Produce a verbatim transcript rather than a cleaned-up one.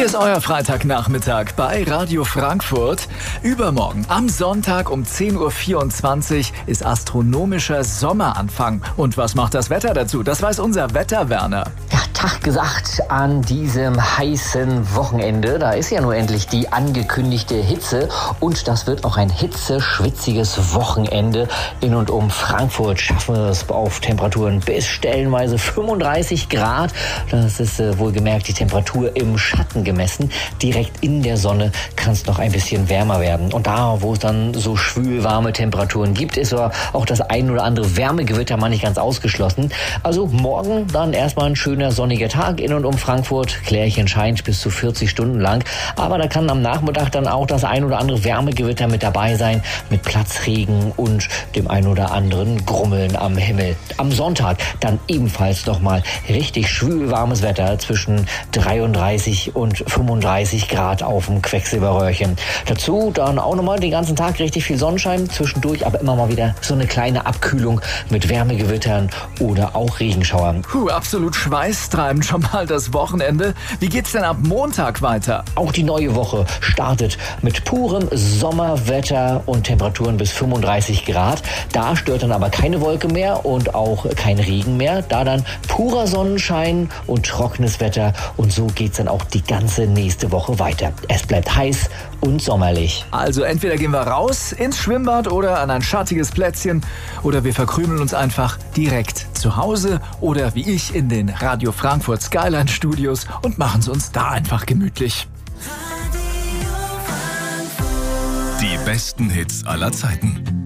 Hier ist euer Freitagnachmittag bei Radio Frankfurt. Übermorgen am Sonntag um zehn Uhr vierundzwanzig ist astronomischer Sommeranfang. Und was macht das Wetter dazu? Das weiß unser Wetterwerner. Ja, Tag gesagt an diesem heißen Wochenende. Da ist ja nur endlich die angekündigte Hitze. Und das wird auch ein hitzeschwitziges Wochenende. In und um Frankfurt schaffen wir es auf Temperaturen bis stellenweise fünfunddreißig Grad. Das ist äh, wohlgemerkt die Temperatur im Schatten gemessen. Direkt in der Sonne kann es noch ein bisschen wärmer werden. Und da, wo es dann so schwül warme Temperaturen gibt, ist aber auch das ein oder andere Wärmegewitter mal nicht ganz ausgeschlossen. Also morgen dann erstmal ein schöner sonniger Tag in und um Frankfurt. Klärchen scheint bis zu vierzig Stunden lang. Aber da kann am Nachmittag dann auch das ein oder andere Wärmegewitter mit dabei sein. Mit Platzregen und dem ein oder anderen Grummeln am Himmel. Am Sonntag dann ebenfalls nochmal richtig schwül warmes Wetter zwischen dreiunddreißig und fünfunddreißig Grad auf dem Quecksilberröhrchen. Dazu dann auch nochmal den ganzen Tag richtig viel Sonnenschein, zwischendurch aber immer mal wieder so eine kleine Abkühlung mit Wärmegewittern oder auch Regenschauern. Puh, absolut schweißtreibend schon mal das Wochenende. Wie geht's denn ab Montag weiter? Auch die neue Woche startet mit purem Sommerwetter und Temperaturen bis fünfunddreißig Grad. Da stört dann aber keine Wolke mehr und auch kein Regen mehr. Da dann purer Sonnenschein und trockenes Wetter. Und so geht's dann auch die ganze nächste Woche weiter. Es bleibt heiß und sommerlich. Also entweder gehen wir raus ins Schwimmbad oder an ein schattiges Plätzchen oder wir verkrümeln uns einfach direkt zu Hause oder wie ich in den Radio Frankfurt Skyline Studios und machen es uns da einfach gemütlich. Die besten Hits aller Zeiten.